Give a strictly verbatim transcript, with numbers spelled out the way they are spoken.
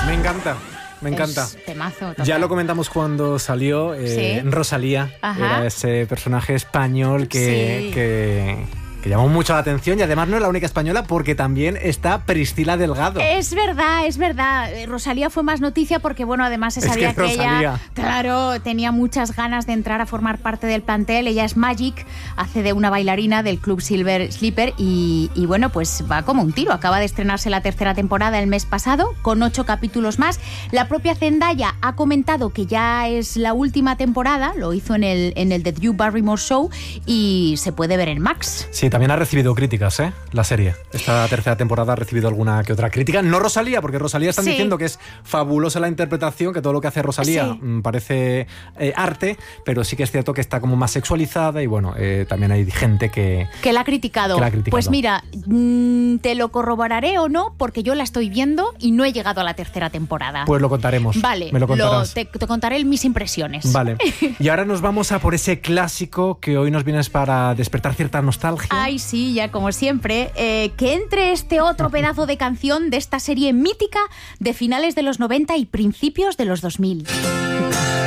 Me encanta. Me encanta. Es temazo, total. Ya lo comentamos cuando salió eh, ¿Sí? Rosalía. Ajá. Era ese personaje español que, Sí. que, que llamó mucho la atención, y además no es la única española porque también está Priscila Delgado. Es verdad, es verdad. Eh, Rosalía fue más noticia porque, bueno, además se Es sabía que que, ella, Rosalía. claro, tenía muchas ganas de entrar a formar parte del plantel. Ella es Magic, hace de una bailarina del club Silver Slipper y, y bueno, pues va como un tiro. Acaba de estrenarse la tercera temporada el mes pasado, con ocho capítulos más. La propia Zendaya ha comentado que ya es la última temporada, lo hizo en el, en el The Drew Barrymore Show y se puede ver en Max. Sí, también ha recibido críticas, ¿eh? La serie. Esta tercera temporada ha recibido alguna que otra crítica. No Rosalía, porque Rosalía están Sí. diciendo que es fabulosa la interpretación, que todo lo que hace Rosalía Sí. mm, parece eh, arte, pero sí que es cierto que está como más sexualizada y bueno, eh, también hay gente que... Que la ha criticado. Que la ha criticado. Pues mira, mmm, te lo corroboraré o no, porque yo la estoy viendo y no he llegado a la tercera temporada. Pues lo contaremos. Vale, Me lo contarás. te, te contaré mis impresiones. Vale. Y ahora nos vamos a por ese clásico que hoy nos vienes para despertar cierta nostalgia. Ay, sí, ya como siempre. Eh, que entre este otro pedazo de canción de esta serie mítica de finales de los noventa y principios de los dos mil.